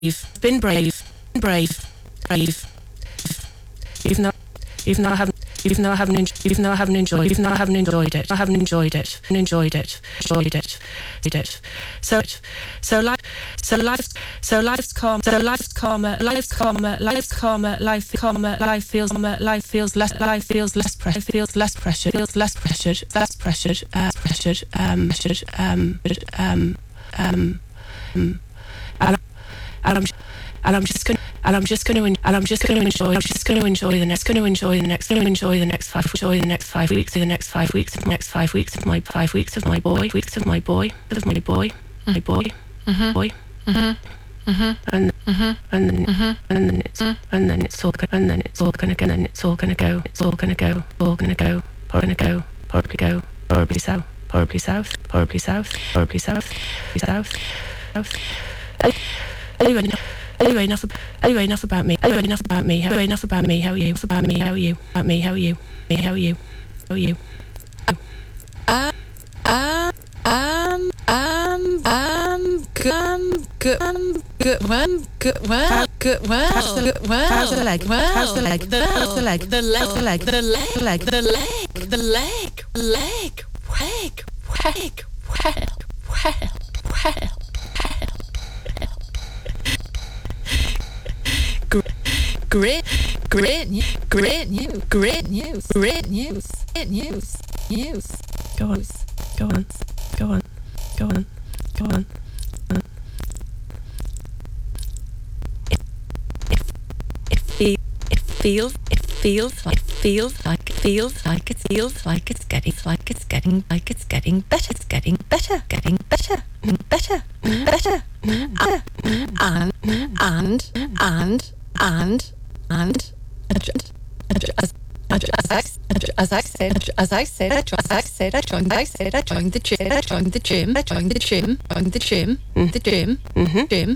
been brave, even though I haven't enjoyed it. Life's karma. Life feels less pressured. And I'm just going to enjoy the next 5 weeks of my boy. And then it's all gonna go horribly south. Anyway, enough about me. How are you? How's the leg? Great news. Go on. It feels like it's getting better. As I said, I joined the gym.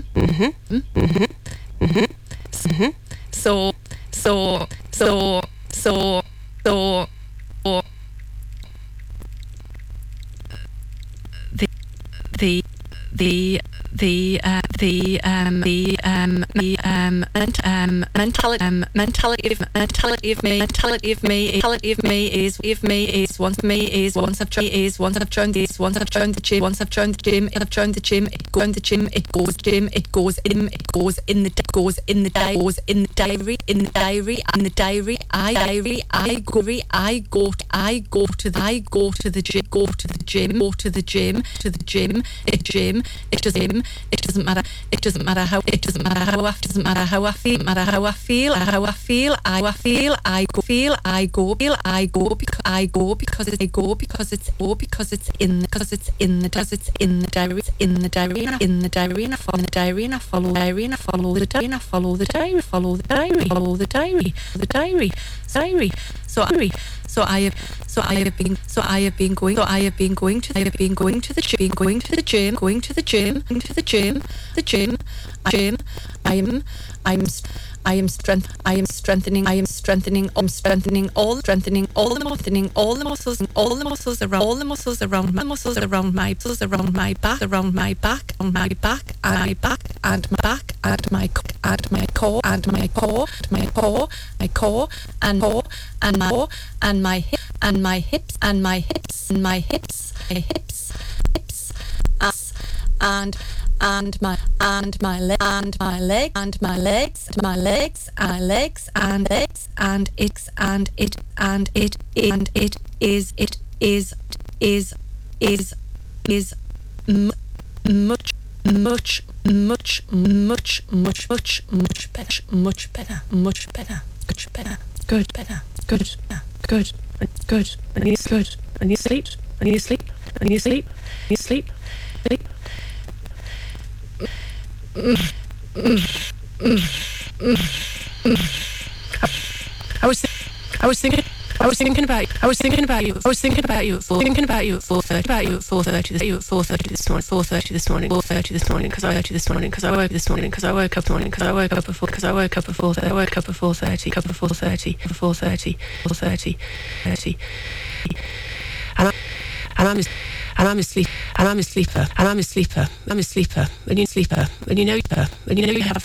Mentality of me is once I've joined the gym, it goes in the diary. I go to the gym. It doesn't matter how I feel. I go because it's in the diary. And I follow the diary. So I have been going to the gym. I am strengthening all the muscles around my back, and my core, and my hips, and my legs, and it is much better. Good. And you sleep. I was thinking about you at 4:30 this morning because I woke up before 4:30. and I'm a sleep, and I'm a sleeper, and I'm a sleeper, I'm a sleeper. When you sleeper, when you know you have